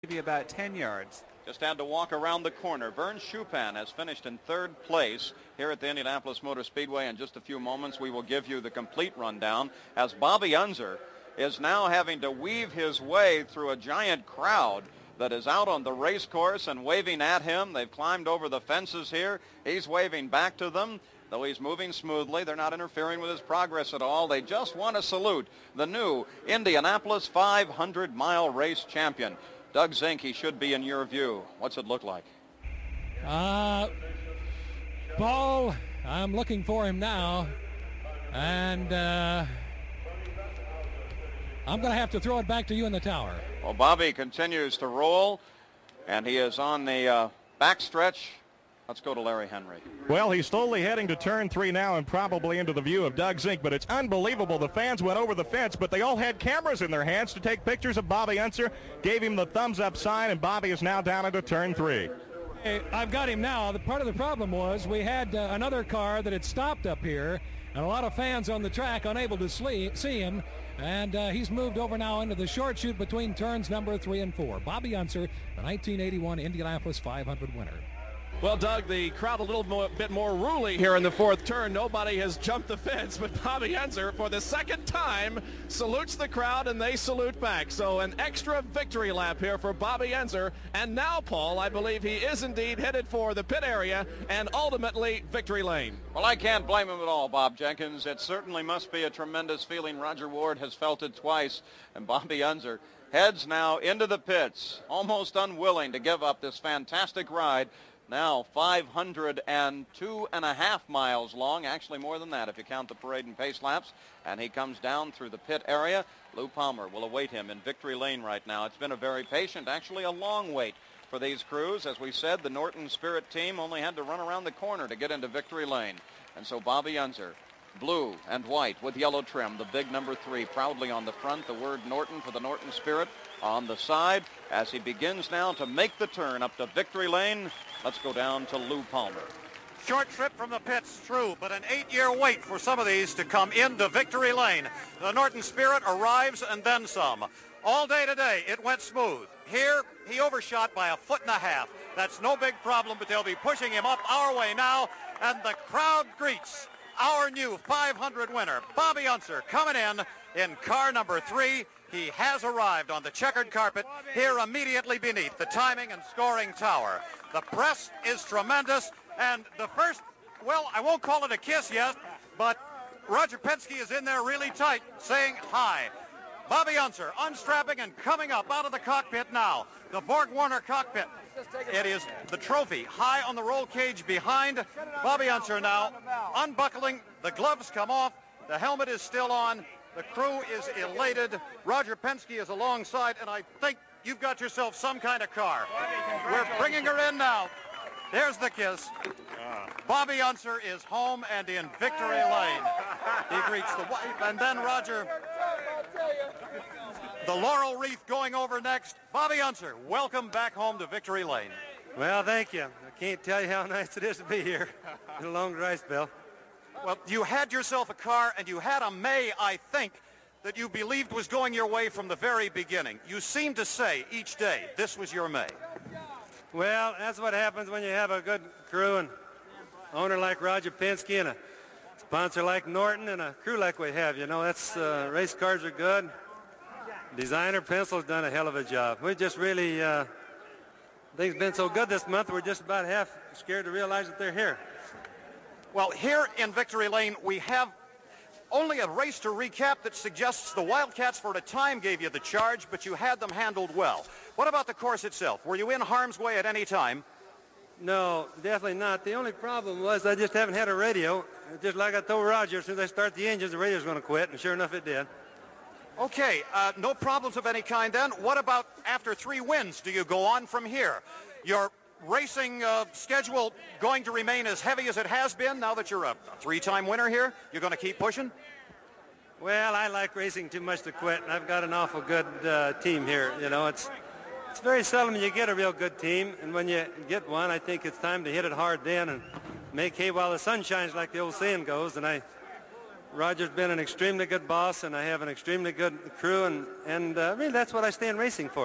maybe about 10 yards. Just had to walk around the corner. Vern Schupan has finished in third place here at the Indianapolis Motor Speedway. In just a few moments, we will give you the complete rundown as Bobby Unser is now having to weave his way through a giant crowd that is out on the race course and waving at him. They've climbed over the fences here. He's waving back to them. Though he's moving smoothly, they're not interfering with his progress at all. They just want to salute the new Indianapolis 500-mile race champion. Doug Zink, he should be in your view. What's it look like? Paul, I'm looking for him now. And I'm going to have to throw it back to you in the tower. Well, Bobby continues to roll, and he is on the backstretch. Let's go to Larry Henry. Well, he's slowly heading to turn 3 now and probably into the view of Doug Zink, but it's unbelievable. The fans went over the fence, but they all had cameras in their hands to take pictures of Bobby Unser, gave him the thumbs-up sign, and Bobby is now down into turn 3. Hey, I've got him now. Part of the problem was we had another car that had stopped up here, and a lot of fans on the track unable to see him, and he's moved over now into the short chute between turns number 3 and 4. Bobby Unser, the 1981 Indianapolis 500 winner. Well, Doug, the crowd a little bit more ruly here in the fourth turn. Nobody has jumped the fence, but Bobby Unser, for the second time, salutes the crowd, and they salute back. So an extra victory lap here for Bobby Unser. And now, Paul, I believe he is indeed headed for the pit area and ultimately victory lane. Well, I can't blame him at all, Bob Jenkins. It certainly must be a tremendous feeling. Roger Ward has felt it twice, and Bobby Unser heads now into the pits, almost unwilling to give up this fantastic ride. Now 502.5 miles long, actually more than that if you count the parade and pace laps. And he comes down through the pit area. Lou Palmer will await him in victory lane right now. It's been a very patient, actually a long wait for these crews. As we said, the Norton Spirit team only had to run around the corner to get into victory lane. And so Bobby Unser, blue and white with yellow trim, the big number 3 proudly on the front, the word Norton for the Norton Spirit on the side as he begins now to make the turn up to victory lane. Let's go down to Lou Palmer. Short trip from the pits, true, but an 8-year wait for some of these to come into victory lane. The Norton Spirit arrives and then some. All day today, it went smooth. Here, he overshot by 1.5 feet. That's no big problem, but they'll be pushing him up our way now, and the crowd greets our new 500 winner, Bobby Unser, coming in car number 3. He has arrived on the checkered carpet here immediately beneath the timing and scoring tower. The press is tremendous, and the first, well, I won't call it a kiss yet, but Roger Penske is in there really tight, saying hi. Bobby Unser unstrapping and coming up out of the cockpit now, the Borg-Warner cockpit. It is the trophy high on the roll cage behind Bobby Unser now, unbuckling, the gloves come off, the helmet is still on. The crew is elated. Roger Penske is alongside, and I think you've got yourself some kind of car. We're bringing her in now. There's the kiss. Bobby Unser is home and in victory lane. He greets the wife, and then Roger, the laurel wreath going over next. Bobby Unser, welcome back home to victory lane. Well, thank you. I can't tell you how nice it is to be here. Been a long dry spell. Well, you had yourself a car, and you had a May, I think, that you believed was going your way from the very beginning. You seem to say each day this was your May. Well, that's what happens when you have a good crew and owner like Roger Penske and a sponsor like Norton and a crew like we have. You know, that's race cars are good. Designer Pencil's done a hell of a job. We just really, things been so good this month, we're just about half scared to realize that they're here. Well, here in victory lane, we have only a race to recap that suggests the Wildcats for a time gave you the charge, but you had them handled well. What about the course itself? Were you in harm's way at any time? No, definitely not. The only problem was I just haven't had a radio. Just like I told Roger, as soon as I start the engines, the radio's going to quit, and sure enough, it did. Okay, no problems of any kind then. What about after 3 wins? Do you go on from here? Your racing schedule going to remain as heavy as it has been now that you're a 3-time winner here? You're going to keep pushing? Well, I like racing too much to quit, and I've got an awful good team here. You know, it's very seldom you get a real good team, and when you get one, I think it's time to hit it hard then and make hay while the sun shines, like the old saying goes. And Roger's been an extremely good boss, and I have an extremely good crew, and really that's what I stay in racing for.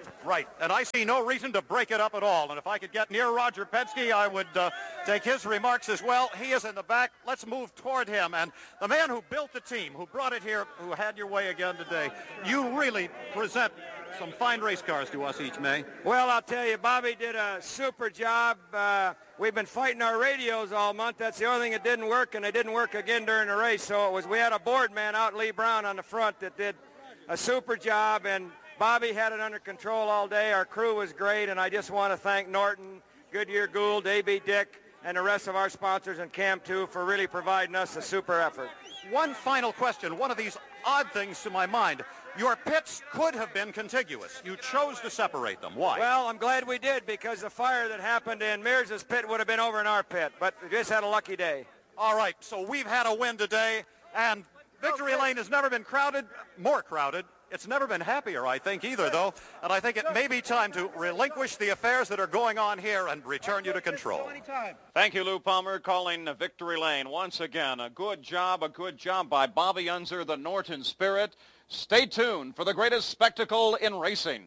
Right, and I see no reason to break it up at all. And if I could get near Roger Penske, I would take his remarks as well. He is in the back. Let's move toward him. And the man who built the team, who brought it here, who had your way again today, you really present some fine race cars to us each May. Well, I'll tell you, Bobby did a super job. We've been fighting our radios all month. That's the only thing that didn't work, and it didn't work again during the race. So we had a board man out, Lee Brown, on the front that did a super job, and Bobby had it under control all day. Our crew was great, and I just want to thank Norton, Goodyear Gould, A.B. Dick, and the rest of our sponsors and Cam 2 for really providing us a super effort. One final question, one of these odd things to my mind. Your pits could have been contiguous. You chose to separate them. Why? Well, I'm glad we did, because the fire that happened in Mears' pit would have been over in our pit, but we just had a lucky day. All right, so we've had a win today, and Victory Lane has never been crowded, more crowded. It's never been happier, I think, either, though. And I think it may be time to relinquish the affairs that are going on here and return you to control. Thank you, Lou Palmer, calling Victory Lane once again. A good job by Bobby Unser, the Norton Spirit. Stay tuned for the greatest spectacle in racing.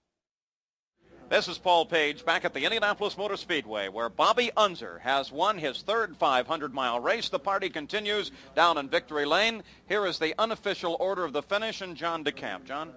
This is Paul Page back at the Indianapolis Motor Speedway, where Bobby Unser has won his third 500-mile race. The party continues down in Victory Lane. Here is the unofficial order of the finish, and John DeCamp. John?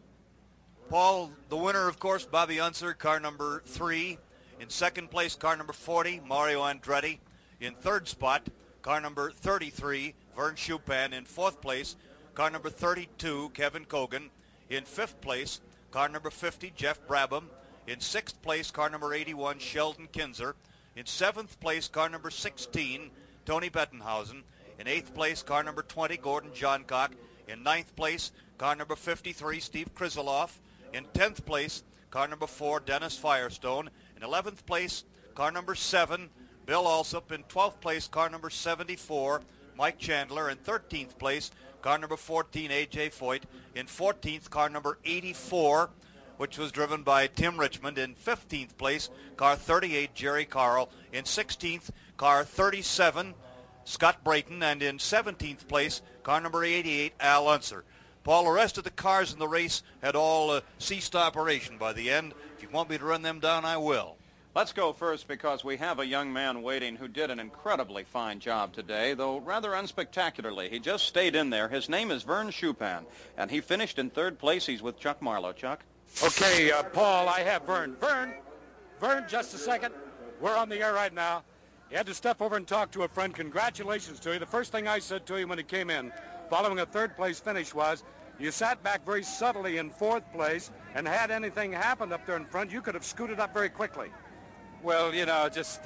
Paul, the winner, of course, Bobby Unser, car number 3. In second place, car number 40, Mario Andretti. In third spot, car number 33, Vern Schuppan. In fourth place, car number 32, Kevin Kogan. In fifth place, car number 50, Jeff Brabham. In sixth place, car number 81, Sheldon Kinzer. In seventh place, car number 16, Tony Bettenhausen. In eighth place, car number 20, Gordon Johncock. In ninth place, car number 53, Steve Krizeloff. In 10th place, car number 4, Dennis Firestone. In 11th place, car number 7, Bill Alsop. In 12th place, car number 74, Mike Chandler. In 13th place, car number 14, A.J. Foyt. In 14th, car number 84, which was driven by Tim Richmond. In 15th place, car 38, Jerry Carl. In 16th, car 37, Scott Brayton. And in 17th place, car number 88, Al Unser. Paul, the rest of the cars in the race had all ceased operation by the end. If you want me to run them down, I will. Let's go first, because we have a young man waiting who did an incredibly fine job today, though rather unspectacularly. He just stayed in there. His name is Vern Schuppan, and he finished in third place. He's with Chuck Marlowe. Chuck? Okay, Paul, I have Vern. Vern, just a second. We're on the air right now. He had to step over and talk to a friend. Congratulations to you. The first thing I said to him when he came in, following a third-place finish, was you sat back very subtly in fourth place, and had anything happened up there in front, you could have scooted up very quickly. Well, you know, just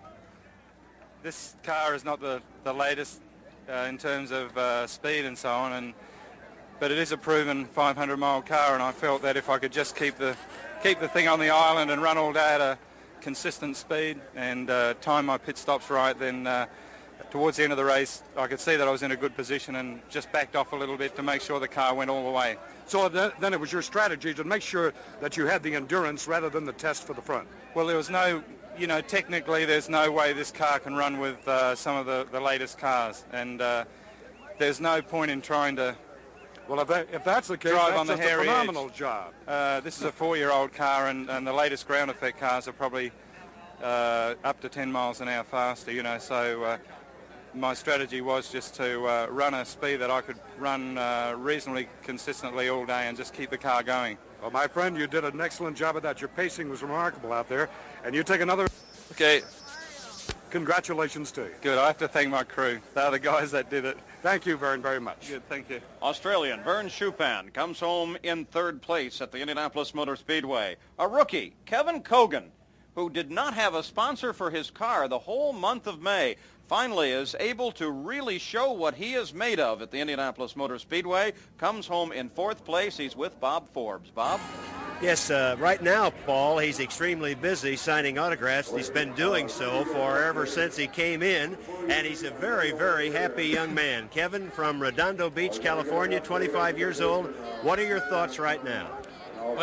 this car is not the latest in terms of speed and so on, but it is a proven 500-mile car, and I felt that if I could just keep the thing on the island and run all day at a consistent speed and time my pit stops right, then towards the end of the race I could see that I was in a good position and just backed off a little bit to make sure the car went all the way. So then it was your strategy to make sure that you had the endurance rather than the test for the front. Well, there was no, you know, technically there's no way this car can run with some of the latest cars, and there's no point in trying to. Well, if that's the case, drive that's on the just a hairy phenomenal edge. job. This is a 4-year-old car, and the latest ground effect cars are probably up to 10 miles an hour faster, you know, so my strategy was just to run a speed that I could run reasonably consistently all day and just keep the car going. Well, my friend, you did an excellent job of that. Your pacing was remarkable out there, and you take another... Okay. Congratulations to you. Good. I have to thank my crew. They're the guys that did it. Thank you very much. Good. Thank you. Australian Vern Schuppan comes home in third place at the Indianapolis Motor Speedway. A rookie, Kevin Kogan, who did not have a sponsor for his car the whole month of May, finally is able to really show what he is made of at the Indianapolis Motor Speedway, comes home in fourth place. He's with Bob Forbes. Bob? Yes, right now, Paul, he's extremely busy signing autographs. He's been doing so for ever since he came in, and he's a very, very happy young man. Kevin from Redondo Beach, California, 25 years old. What are your thoughts right now? Well, I'm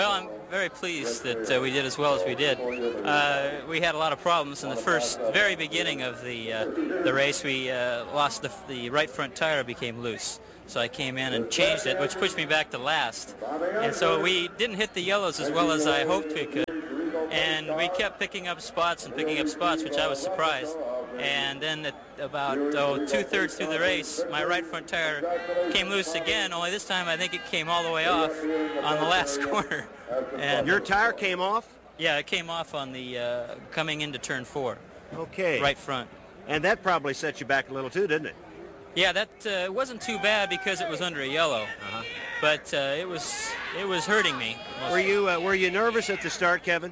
very pleased that we did as well as we did. We had a lot of problems in the very beginning of the race. We lost the right front tire became loose. So I came in and changed it, which pushed me back to last. And so we didn't hit the yellows as well as I hoped we could. And we kept picking up spots, which I was surprised. And then at about 2/3 through the race, my right front tire came loose again, only this time I think it came all the way off on the last corner. And your tire came off? Yeah, it came off on the coming into turn 4. Okay. Right front. And that probably set you back a little too, didn't it? Yeah, that wasn't too bad because it was under a yellow, but it was hurting me. Were you nervous at the start, Kevin?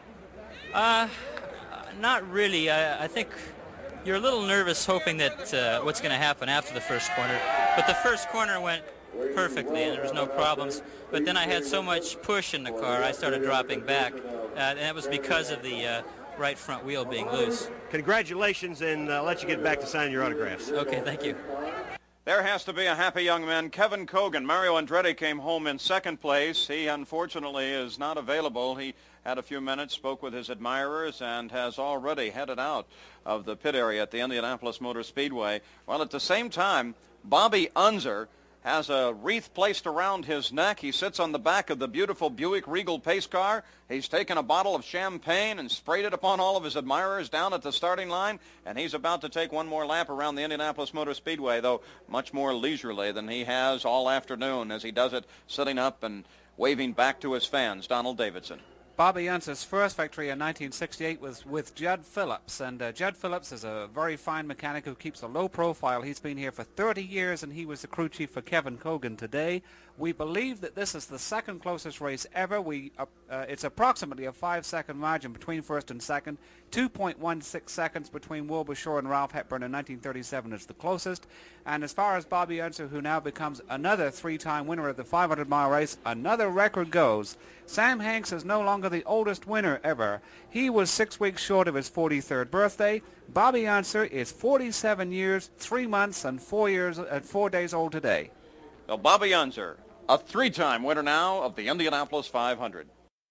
Not really. I think you're a little nervous hoping that what's going to happen after the first corner, but the first corner went perfectly and there was no problems. But then I had so much push in the car, I started dropping back, and that was because of the right front wheel being loose. Congratulations, and I'll let you get back to signing your autographs. Okay, thank you. There has to be a happy young man. Kevin Cogan. Mario Andretti came home in second place. He unfortunately is not available. He had a few minutes, spoke with his admirers, and has already headed out of the pit area at the Indianapolis Motor Speedway. Well, at the same time, Bobby Unser has a wreath placed around his neck. He sits on the back of the beautiful Buick Regal pace car. He's taken a bottle of champagne and sprayed it upon all of his admirers down at the starting line, and he's about to take one more lap around the Indianapolis Motor Speedway, though much more leisurely than he has all afternoon, as he does it sitting up and waving back to his fans. Donald Davidson. Bobby Unser's first victory in 1968 was with Judd Phillips, and Judd Phillips is a very fine mechanic who keeps a low profile. He's been here for 30 years, and he was the crew chief for Kevin Cogan today. We believe that this is the second closest race ever. It's approximately a 5-second margin between first and second. 2.16 seconds between Wilbur Shore and Ralph Hepburn in 1937 is the closest. And as far as Bobby Unser, who now becomes another 3-time winner of the 500-mile race, another record goes. Sam Hanks is no longer the oldest winner ever. He was 6 weeks short of his 43rd birthday. Bobby Unser is 47 years, 3 months, and 4 days old today. So Bobby Unser, a 3-time winner now of the Indianapolis 500.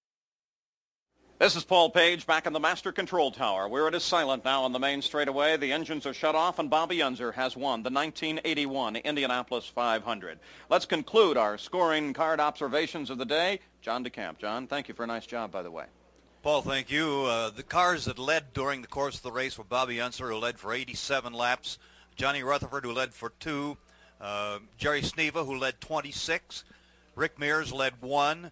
This is Paul Page back in the Master Control Tower, where it is silent now on the main straightaway. The engines are shut off, and Bobby Unser has won the 1981 Indianapolis 500. Let's conclude our scoring card observations of the day. John DeCamp. John, thank you for a nice job, by the way. Paul, thank you. The cars that led during the course of the race were Bobby Unser, who led for 87 laps, Johnny Rutherford, who led for 2, Jerry Sneva, who led 26, Rick Mears led 1,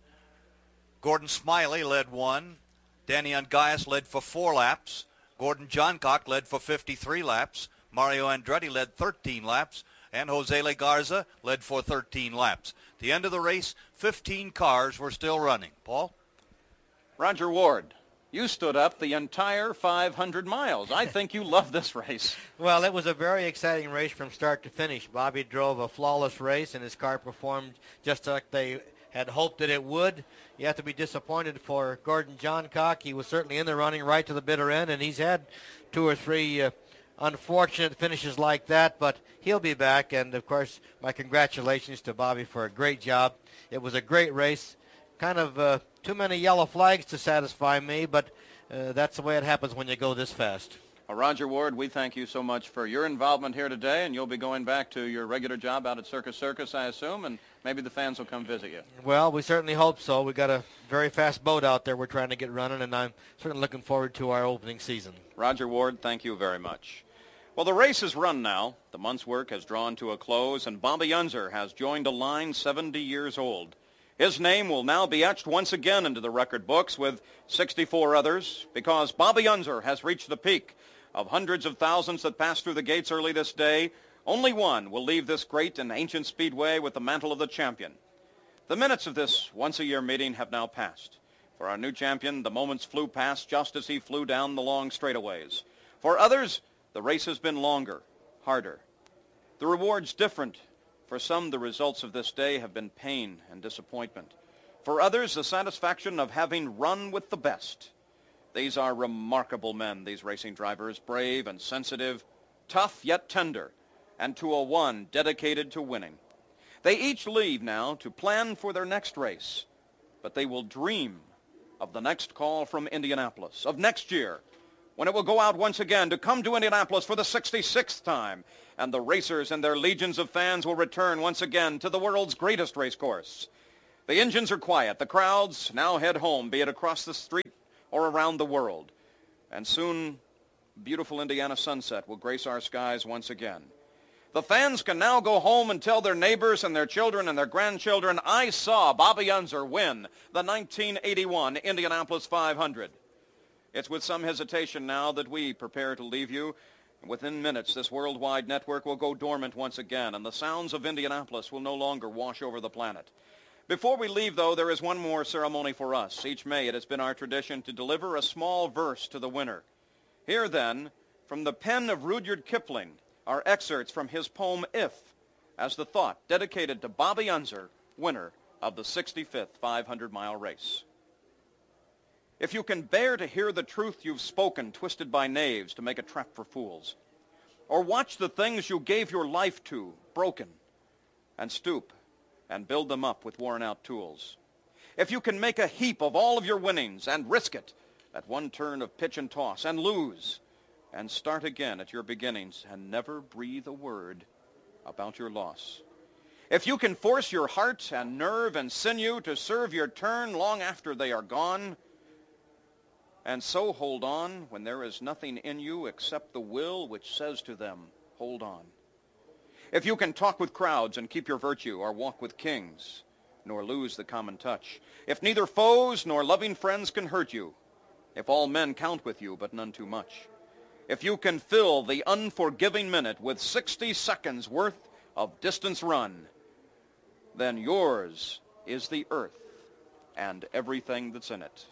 Gordon Smiley led 1, Danny Ungaius led for 4 laps, Gordon Johncock led for 53 laps, Mario Andretti led 13 laps, and Jose Legarza led for 13 laps. At the end of the race, 15 cars were still running. Paul? Roger Ward, you stood up the entire 500 miles. I think you love this race. Well, it was a very exciting race from start to finish. Bobby drove a flawless race, and his car performed just like they had hoped that it would. You have to be disappointed for Gordon Johncock. He was certainly in the running right to the bitter end, and he's had 2 or 3 unfortunate finishes like that, but he'll be back. And, of course, my congratulations to Bobby for a great job. It was a great race. Kind of too many yellow flags to satisfy me, but that's the way it happens when you go this fast. Roger Ward, we thank you so much for your involvement here today, and you'll be going back to your regular job out at Circus Circus, I assume, and maybe the fans will come visit you. Well, we certainly hope so. We've got a very fast boat out there we're trying to get running, and I'm certainly looking forward to our opening season. Roger Ward, thank you very much. Well, the race is run now. The month's work has drawn to a close, and Bobby Unser has joined a line 70 years old. His name will now be etched once again into the record books with 64 others, because Bobby Unser has reached the peak. Of hundreds of thousands that passed through the gates early this day, only one will leave this great and ancient speedway with the mantle of the champion. The minutes of this once-a-year meeting have now passed. For our new champion, the moments flew past just as he flew down the long straightaways. For others, the race has been longer, harder. The rewards different. For some, the results of this day have been pain and disappointment. For others, the satisfaction of having run with the best. These are remarkable men, these racing drivers, brave and sensitive, tough yet tender, and to a one dedicated to winning. They each leave now to plan for their next race. but they will dream of the next call from Indianapolis, of next year, when it will go out once again to come to Indianapolis for the 66th time, and the racers and their legions of fans will return once again to the world's greatest race course. The engines are quiet. The crowds now head home, be it across the street or around the world. And soon, beautiful Indiana sunset will grace our skies once again. The fans can now go home and tell their neighbors and their children and their grandchildren, I saw Bobby Unser win the 1981 Indianapolis 500. It's with some hesitation now that we prepare to leave you. Within minutes, this worldwide network will go dormant once again, and the sounds of Indianapolis will no longer wash over the planet. Before we leave, though, there is one more ceremony for us. Each May, it has been our tradition to deliver a small verse to the winner. Here, then, from the pen of Rudyard Kipling, are excerpts from his poem, If, as the thought dedicated to Bobby Unser, winner of the 65th 500-mile race. If you can bear to hear the truth you've spoken twisted by knaves to make a trap for fools, or watch the things you gave your life to broken, and stoop and build them up with worn-out tools, if you can make a heap of all of your winnings and risk it at one turn of pitch and toss and lose, and start again at your beginnings and never breathe a word about your loss, if you can force your heart and nerve and sinew to serve your turn long after they are gone, and so hold on when there is nothing in you except the will which says to them, hold on. If you can talk with crowds and keep your virtue, or walk with kings, nor lose the common touch, if neither foes nor loving friends can hurt you, if all men count with you but none too much, if you can fill the unforgiving minute with 60 seconds worth of distance run, then yours is the earth and everything that's in it.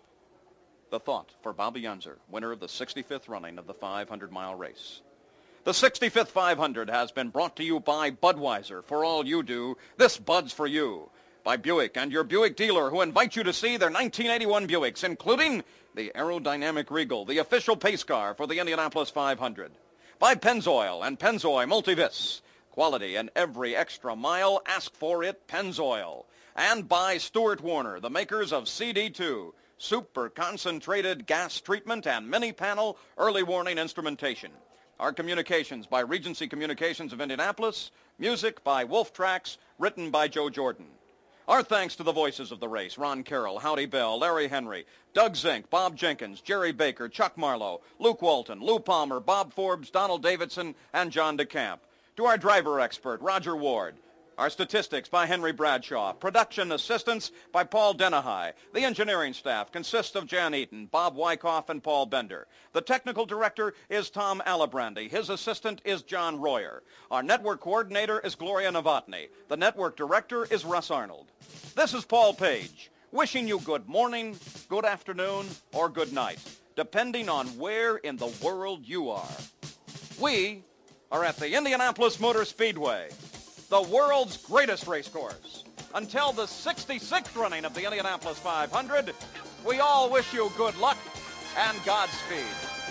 The thought for Bobby Unser, winner of the 65th running of the 500-mile race. The 65th 500 has been brought to you by Budweiser. For all you do, this Bud's for you. By Buick and your Buick dealer, who invite you to see their 1981 Buicks, including the aerodynamic Regal, the official pace car for the Indianapolis 500. By Pennzoil and Pennzoil Multivis. Quality in every extra mile. Ask for it, Pennzoil. And by Stuart Warner, the makers of CD2, super concentrated gas treatment and mini-panel early warning instrumentation. Our communications by Regency Communications of Indianapolis. Music by Wolf Tracks, written by Joe Jordan. Our thanks to the voices of the race: Ron Carroll, Howdy Bell, Larry Henry, Doug Zink, Bob Jenkins, Jerry Baker, Chuck Marlowe, Luke Walton, Lou Palmer, Bob Forbes, Donald Davidson, and John DeCamp. To our driver expert, Roger Ward. Our statistics by Henry Bradshaw. Production assistance by Paul Denahai. The engineering staff consists of Jan Eaton, Bob Wyckoff, and Paul Bender. The technical director is Tom Alibrandi. His assistant is John Royer. Our network coordinator is Gloria Novotny. The network director is Russ Arnold. This is Paul Page, wishing you good morning, good afternoon, or good night, depending on where in the world you are. We are at the Indianapolis Motor Speedway, the world's greatest race course. Until the 66th running of the Indianapolis 500, we all wish you good luck and Godspeed.